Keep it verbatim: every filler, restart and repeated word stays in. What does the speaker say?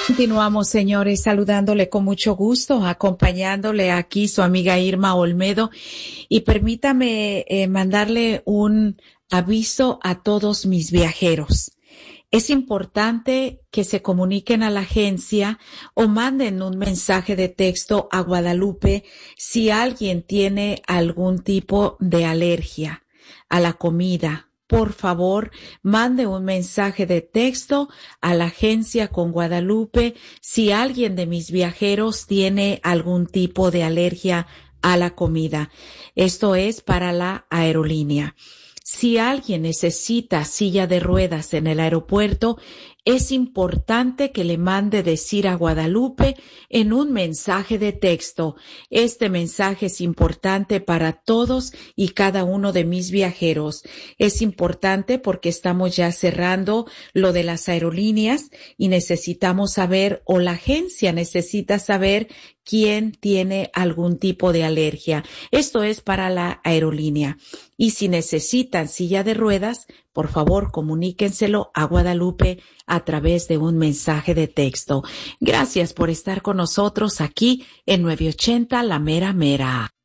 Continuamos, señores, saludándole con mucho gusto, acompañándole aquí su amiga Irma Olmedo. Y permítame eh, mandarle un aviso a todos mis viajeros. Es importante que se comuniquen a la agencia o manden un mensaje de texto a Guadalupe si alguien tiene algún tipo de alergia a la comida. Por favor, mande un mensaje de texto a la agencia con Guadalupe si alguien de mis viajeros tiene algún tipo de alergia a la comida. Esto es para la aerolínea. Si alguien necesita silla de ruedas en el aeropuerto, es importante que le mande decir a Guadalupe en un mensaje de texto. Este mensaje es importante para todos y cada uno de mis viajeros. Es importante porque estamos ya cerrando lo de las aerolíneas y necesitamos saber, o la agencia necesita saber, quién tiene algún tipo de alergia. Esto es para la aerolínea. Y si necesitan silla de ruedas, por favor, comuníquenselo a Guadalupe a través de un mensaje de texto. Gracias por estar con nosotros aquí en nueve ochenta La Mera Mera.